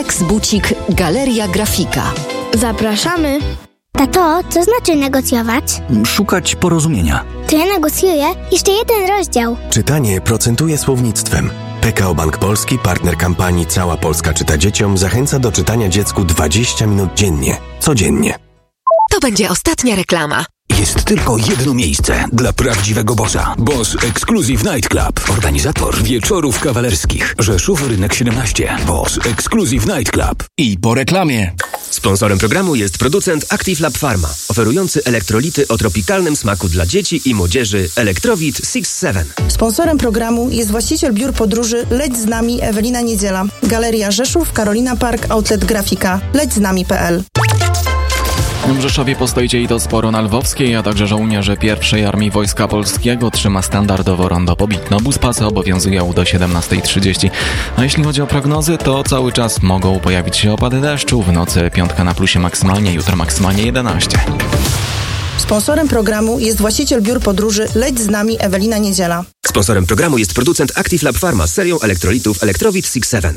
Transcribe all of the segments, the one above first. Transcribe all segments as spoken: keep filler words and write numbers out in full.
Rex Bucik Galeria Grafika. Zapraszamy. Tato, co znaczy negocjować? Szukać porozumienia. To ja negocjuję jeszcze jeden rozdział. Czytanie procentuje słownictwem. P K O Bank Polski, partner kampanii Cała Polska czyta dzieciom, zachęca do czytania dziecku dwadzieścia minut dziennie. Codziennie. To będzie ostatnia reklama. Jest tylko jedno miejsce dla prawdziwego bossa. Boss Exclusive Night Club. Organizator wieczorów kawalerskich. Rzeszów, Rynek siedemnaście. Boss Exclusive Night Club. I po reklamie. Sponsorem programu jest producent Active Lab Pharma, oferujący elektrolity o tropikalnym smaku dla dzieci i młodzieży Elektrowit six seven. Sponsorem programu jest właściciel biur podróży Leć z nami Ewelina Niedziela. Galeria Rzeszów, Karolina Park, Outlet Grafika. leć z nami kropka p l. W Rzeszowie postoicie i to sporo na Lwowskiej, a także żołnierze pierwszej Armii Wojska Polskiego trzyma standardowo rondo Pobitno. Bus pasy obowiązują do siedemnastej trzydzieści. A jeśli chodzi o prognozy, to cały czas mogą pojawić się opady deszczu. W nocy piątka na plusie maksymalnie, jutro maksymalnie jedenaście. Sponsorem programu jest właściciel biur podróży Leć z nami Ewelina Niedziela. Sponsorem programu jest producent Active Lab Pharma z serią elektrolitów Elektrowit six seven.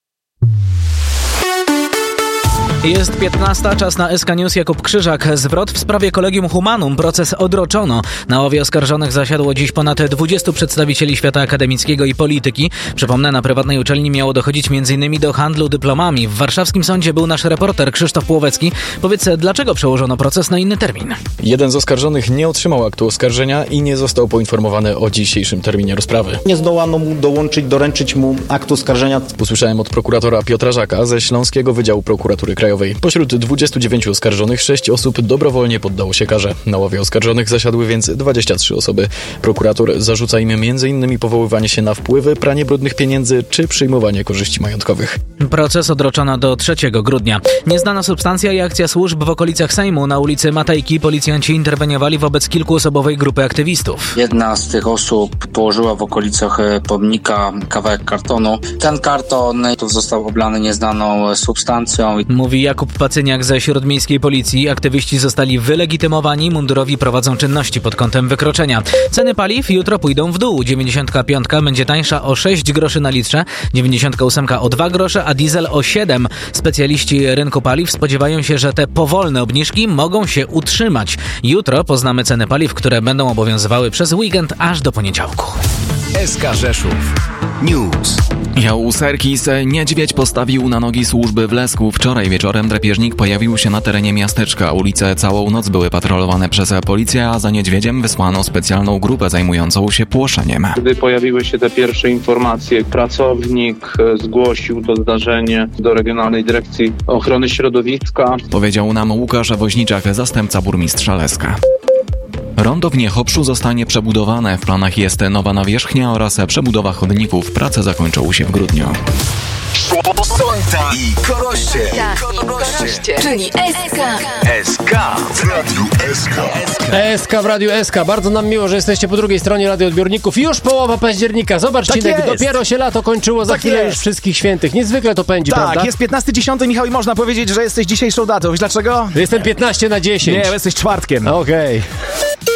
Jest piętnasta, czas na S K News. Jakub Krzyżak. Zwrot w sprawie Collegium Humanum. Proces odroczono. Na ławie oskarżonych zasiadło dziś ponad dwudziestu przedstawicieli świata akademickiego i polityki. Przypomnę, na prywatnej uczelni miało dochodzić m.in. do handlu dyplomami. W warszawskim sądzie był nasz reporter Krzysztof Płowecki. Powiedz, dlaczego przełożono proces na inny termin? Jeden z oskarżonych nie otrzymał aktu oskarżenia i nie został poinformowany o dzisiejszym terminie rozprawy. Nie zdołano mu dołączyć, doręczyć mu aktu oskarżenia. Usłyszałem od prokuratora Piotra Żaka ze Śląskiego Wydziału Prokuratury Krajowej. Pośród dwudziestu dziewięciu oskarżonych sześć osób dobrowolnie poddało się karze. Na ławie oskarżonych zasiadły więc dwadzieścia trzy osoby. Prokurator zarzuca im między innymi powoływanie się na wpływy, pranie brudnych pieniędzy czy przyjmowanie korzyści majątkowych. Proces odroczono do trzeciego grudnia. Nieznana substancja i akcja służb w okolicach Sejmu. Na ulicy Matejki policjanci interweniowali wobec kilkuosobowej grupy aktywistów. Jedna z tych osób położyła w okolicach pomnika kawałek kartonu. Ten karton został oblany nieznaną substancją. Mówi Jakub Pacyniak ze Śródmiejskiej Policji. Aktywiści zostali wylegitymowani, mundurowi prowadzą czynności pod kątem wykroczenia. Ceny paliw jutro pójdą w dół. dziewięćdziesiątka piątka będzie tańsza o sześć groszy na litrze, dziewięćdziesiątka ósemka o dwa grosze, a diesel o siedem. Specjaliści rynku paliw spodziewają się, że te powolne obniżki mogą się utrzymać. Jutro poznamy ceny paliw, które będą obowiązywały przez weekend aż do poniedziałku. S K Rzeszów News. Jał Serkis. Niedźwiedź postawił na nogi służby w Lesku. Wczoraj wieczorem drapieżnik pojawił się na terenie miasteczka. Ulice całą noc były patrolowane przez policję, a za niedźwiedziem wysłano specjalną grupę zajmującą się płoszeniem. Gdy pojawiły się te pierwsze informacje, pracownik zgłosił to zdarzenie do Regionalnej Dyrekcji Ochrony Środowiska. Powiedział nam Łukasz Woźniczak, zastępca burmistrza Leska. Rondo w Niechopszu zostanie przebudowane. W planach jest nowa nawierzchnia oraz przebudowa chodników. Prace zakończą się w grudniu. Sonta i Koroście. Koroście. Czyli S K. S K w Radiu S K. S K w Radiu S K. Bardzo nam miło, że jesteście po drugiej stronie radioodbiorników. Już połowa października. Zobacz, tak Cinek, jest. Dopiero się lato kończyło, za tak chwilę jest. Już wszystkich świętych. Niezwykle to pędzi, tak, prawda? Tak, jest piętnasty dziesiąty, Michał, i można powiedzieć, że jesteś dzisiejszą datą. Wiesz dlaczego? Jestem piętnaście na dziesięć. Nie, jesteś czwartkiem. Okej. Okay.